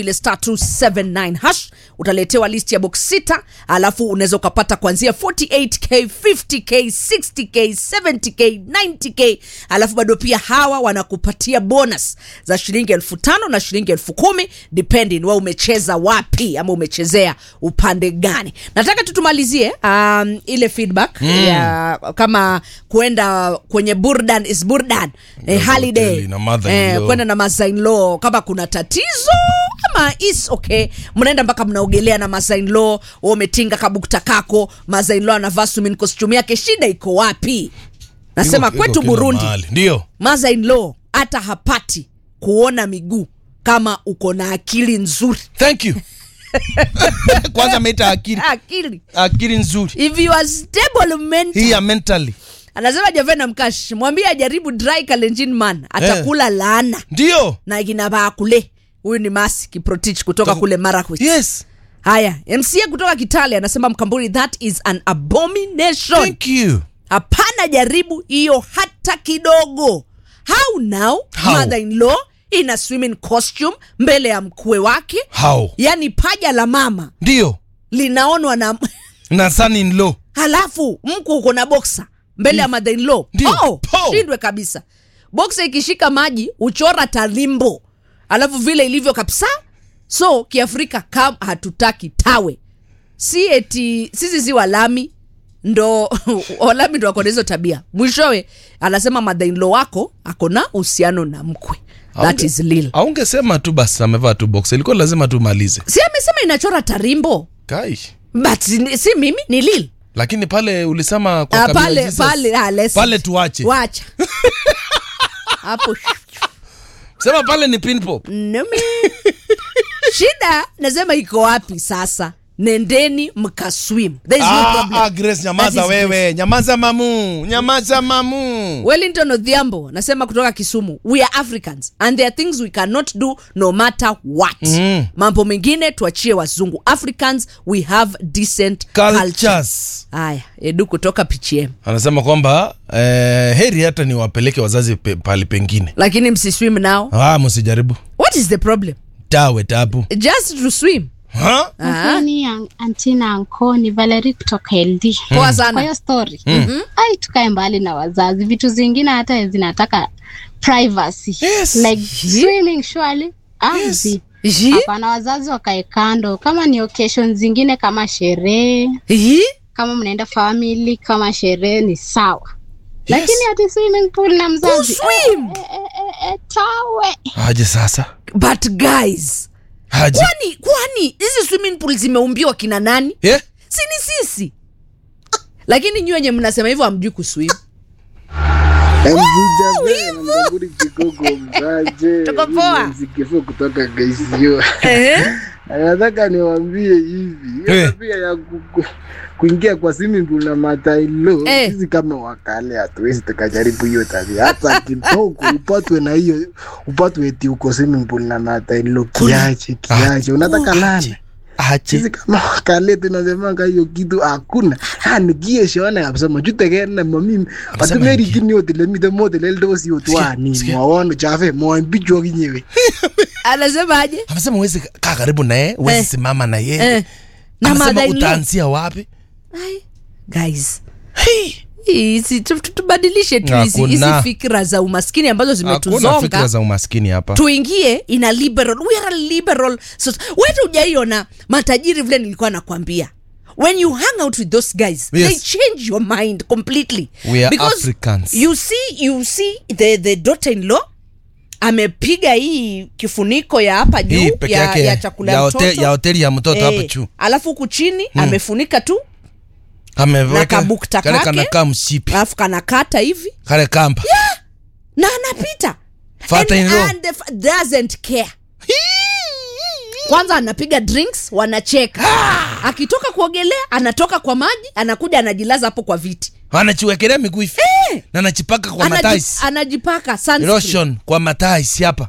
ile *279 hash utaletewa list ya box 6, alafu unaweza ukapata kuanzia 48k, 50k, 60k, 70k, 90k. Alafu bado pia hawa wanakupatia bonus za shilingi 5,000 na shilingi 10,000 depending wewe umecheza wapi ama umechezea upande gani. Nataka tutumalizie ile feedback ya kama kwenda kwenye Burdan is Burdan holiday kwenda na mother-in-law, kama kuna tatizo ama is okay, mnaenda mpaka mnaogelea na mother-in-law, umetinga kabukta kako, mother-in-law anavaa swimming costume yake, shida iko wapi? Nasema kwetu Burundi ndio mother-in-law hata hapati kuona miguu kama uko na akili nzuri. Thank you. Kwanza meita akili nzuri. If you are stable mentally. Anasema Javena Mkash, mwambie ajaribu dry Kalenjin man, atakula laana. Ndio. Na ginaba kule. Huyu ni Masi Kiprotich kutoka kule Marakwet. Yes. Haya, MCA kutoka Kitale anasema Mkamburi, that is an abomination. Thank you. Hapana jaribu hiyo hata kidogo. How now? Mother-in-law in a swimming costume mbele ya mkwe wake. How? Yani paja la mama. Ndio. Linaonwa na son-in-law. Halafu mkwe uko na boxer mbele ya mother-in-law. Shindwe kabisa. Boxer ikishika maji uchora talimbo. Alafu vile ilivyo kabisa. So kiafrika kama hatutaki tawe. Si eti sisi si walami ndo walami ndo wako hizo tabia. Mwishowe anasema mother-in-law wako akona uhusiano na mkwe. That is lil. Aungesema tu basi amevaa tu box. Ilikuwa lazima tu malize. Si amesema inachora tarimbo. Kai. But si mimi ni lil. Lakini pale ulisema kwa kabila Jesus. Pale tuache. Wacha. Hapo. Sema pale ni pin pop. Shida nasema iko wapi sasa? Nendeni mkaswim. There is no problem. Grace, nyamaza wewe. Nyamaza mamu. Wellington Odhiambo nasema kutoka Kisumu, we are Africans and there are things we cannot do no matter what. Mambo mengine tuachie wazungu. Africans we have decent cultures. Haya, Edu kutoka PCM anasema kwamba heri hata ni wapeleke wazazi pale pengine, lakini msiswim nao. Msijaribu. What is the problem? Tawe tabu. Just to swim. Ni Antina Anko ni Valerie kutoka LD. Poa sana. Kwa hiyo story. Ai tukae mbali na wazazi. Vitu zingine hata zinataka privacy. Yes. Like swimming surely. Hapana, wazazi wakae kando. Kama ni occasion zingine kama sherehe. Kama mnaenda family kama sherehe ni sawa. Lakini ati swimming pool na mzazi. Swim. Tawe. Aje sasa. But guys, Kwani hizi swimming pool zimeumbiwa kina nani? Si ni sisi. Lakini nyinyi wenyewe mnasema hivyo hamjui kuswim. Mkamburi kigogo mzaje. Tuko poa. Msikifo kutoka Gaisio. Nataka niwaambie hivi. Pia ya kuingia kwa swimming pool na mother-in-law, sisi kama wakale hatuwezi tukajaribu hiyo tabia. Hata kidogo upatwe eti uko swimming pool na mother-in-law, kiache. Unataka nani? Sisi kama wakale tunasemanga hiyo kitu hakuna. Nikie shona yapsema jutegena mami patumeri kini hotel mi de model eldosi otwani mwaona chafe mwambijo kinyewe. Anasema aje? Anasema uweze kaa karibu naye, uweze simama na yeye. Na mother-in-law utaanzia wapi? Guys. Hizi tubadilishe tu hizi fikra za umaskini ambazo zimetuzonga. Hakuna fikra za umaskini hapa. Tuingie in a liberal. We are a liberal. So wewe hujaiona matajiri vile nilikuwa nakwambia. When you hang out with those guys, they change your mind completely. We are Africans. You see the daughter-in-law amepiga hii kifuniko ya hapa juu ya chakula ya mtoto. Ya hoteli ya mtoto hapa juu. Alafu huku chini amefunika tu. Ameweka kabukta kake. Kana kama mshipi. Alafu kanakata hivi. Kale kamba. Na anapita. And doesn't care. Kwanza anapiga drinks, wanacheka. Akitoka kuogelea, anatoka kwa maji, anakuja anajilaza hapo kwa viti. Anachiwekelea miguu hivi. Na anajipaka kwa mataisi. Anajipaka sunscreen. Lotion kwa mataisi hapa.